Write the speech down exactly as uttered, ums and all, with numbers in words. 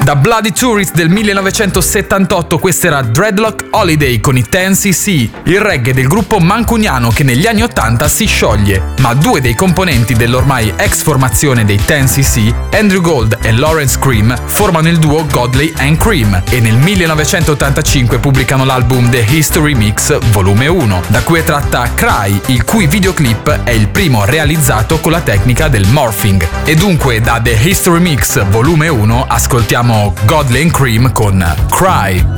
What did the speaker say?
Da Bloody Tourist del millenovecentosettantotto questa era Dreadlock Holiday con i ten C C, il reggae del gruppo mancuniano che negli anni ottanta si scioglie, ma due dei componenti dell'ormai ex formazione dei ten C C, Andrew Gold e Lawrence Cream, formano il duo Godley and Cream e nel millenovecentottantacinque pubblicano l'album The History Mix volume uno, da cui è tratta Cry, il cui videoclip è il primo realizzato con la tecnica del morphing. E dunque da The History Mix volume uno ascoltiamo Godley and Cream con Cry.